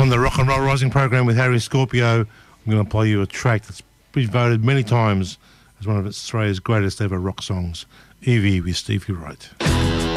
On the Rock and Roll Rising program with Harry Scorpio, I'm going to play you a track that's been voted many times as one of Australia's greatest ever rock songs, Evie with Stevie Wright.